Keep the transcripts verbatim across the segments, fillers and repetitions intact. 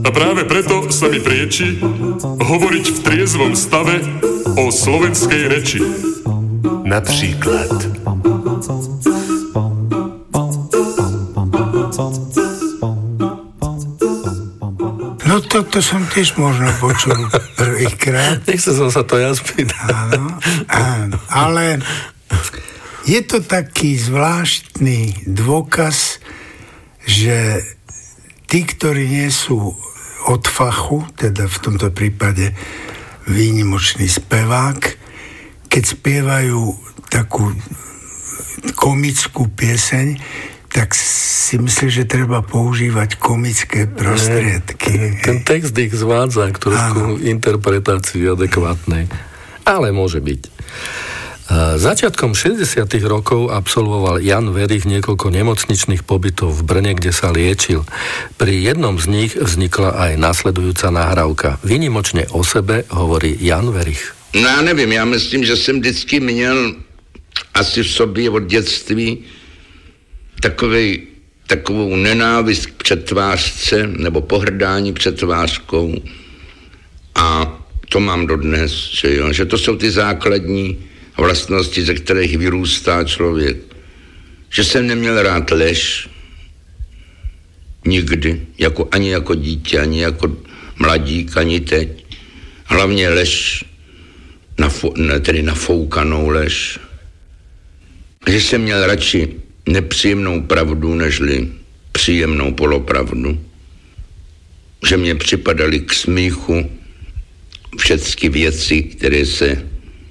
A práve preto sa mi prieči hovoriť v triezvom stave o slovenskej reči. Napríklad. No toto som tiež možno počul prvýkrát. Nechcel som sa to ja spýtať. Áno, áno, ale je to taký zvláštny dôkaz, že tí, ktorí nie sú od fachu, teda v tomto prípade výnimočný spevák, keď spievajú takú komickú pieseň, tak si myslím, že treba používať komické prostriedky. Ten text ich zvádza k trošku interpretácii adekvátnej. Ale môže byť. Začiatkom šesťdesiatych rokov absolvoval Jan Werich niekoľko nemocničných pobytov v Brne, kde sa liečil. Pri jednom z nich vznikla aj následujúca nahrávka. Výnimočne o sebe hovorí Jan Werich. No já nevím, já myslím, že jsem vždycky měl asi v sobě od dětství takovej, takovou nenávist k přetvářce nebo pohrdání přetvářkou a to mám dodnes, že jo, že to jsou ty základní vlastnosti, ze kterých vyrůstá člověk. Že jsem neměl rád lež nikdy, jako, ani jako dítě, ani jako mladík, ani teď. Hlavně lež, nafo, ne, tedy nafoukanou lež. Že jsem měl radši nepříjemnou pravdu, nežli příjemnou polopravdu. Že mě připadaly k smíchu všechny věci, které se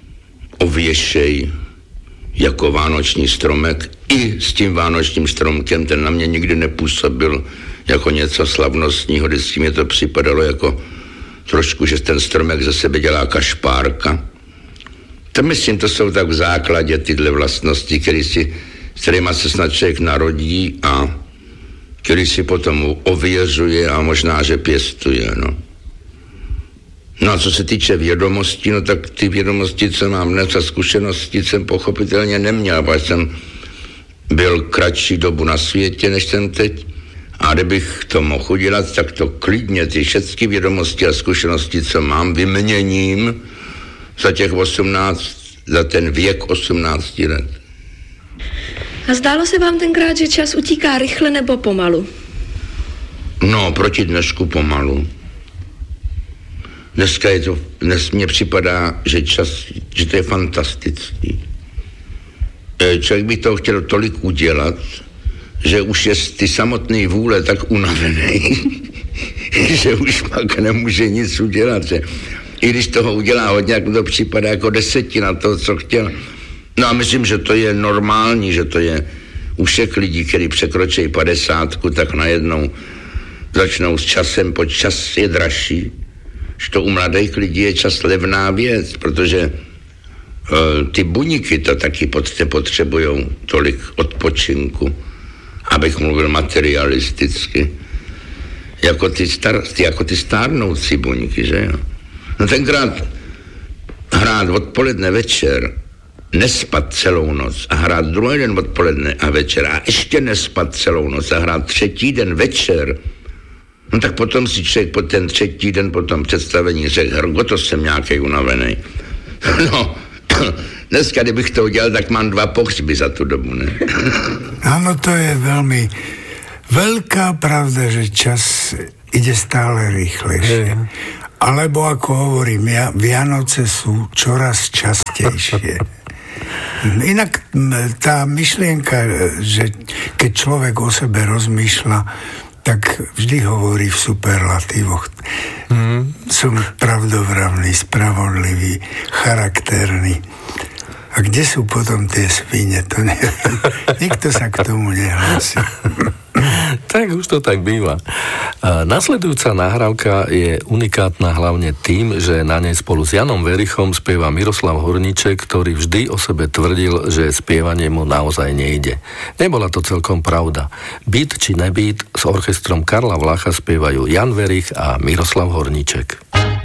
ověšej jako vánoční stromek. I s tím vánočním stromkem, ten na mě nikdy nepůsobil jako něco slavnostního, vždycky mě to připadalo jako trošku, že ten stromek ze sebe dělá kašpárka. To myslím, to jsou tak v základě tyhle vlastnosti, který si, s kterýma se snad člověk narodí a který si potom ověřuje a možná, že pěstuje, no. No a co se týče vědomostí, no tak ty vědomosti, co mám dnes a zkušenosti, jsem pochopitelně neměl, protože jsem byl kratší dobu na světě, než jsem teď. A kdybych to mohl udělat, tak to klidně ty všechny vědomosti a zkušenosti, co mám, vyměním za těch osmnáct, za ten věk osmnácti let. A zdálo se vám tenkrát, že čas utíká rychle nebo pomalu? No, proti dnešku pomalu. Dneska je to, dnes mně připadá, že čas, že to je fantastický. Člověk by to chtěl tolik udělat, že už je z ty samotné vůle tak unavený, že už pak nemůže nic udělat. Že i když toho udělá hodně, jak to připadá jako desetina toho, co chtěl. No a myslím, že to je normální, že to je u všech lidí, kteří překročí padesátku, tak najednou začnou s časem, pod čas je dražší. Že to u mladých lidí je čas levná věc, protože uh, ty buňky to taky potřebují tolik odpočinku, abych mluvil materialisticky, jako ty, star, jako ty stárnoucí buňky, že jo. No tenkrát hrát odpoledne večer, nespat celou noc a hrát druhý den odpoledne a večer a ještě nespat celou noc a hrát třetí den večer, no tak potom si člověk po ten třetí den po tom představení řekl, hrgo, to jsem nějaký unavený. No, dneska, kdybych to udělal, tak mám dva pohřby za tu dobu, ne? Áno, to je veľmi veľká pravda, že čas ide stále rýchlejšie. Yeah. Alebo ako hovorím ja, Vianoce sú čoraz častejšie. Inak tá myšlienka, že keď človek o sebe rozmýšľa, tak vždy hovorí v superlatívoch. Mm. Som pravdovravný, spravodlivý, charakterný. A kde sú potom tie svine? To neviem. Nikto sa k tomu nehlási. Tak už to tak býva. Nasledujúca nahrávka je unikátna hlavne tým, že na nej spolu s Janom Werichom spieva Miroslav Horníček, ktorý vždy o sebe tvrdil, že spievanie mu naozaj nejde. Nebola to celkom pravda. Beat či nebeat s orchestrom Karla Vlacha spievajú Jan Werich a Miroslav Horníček.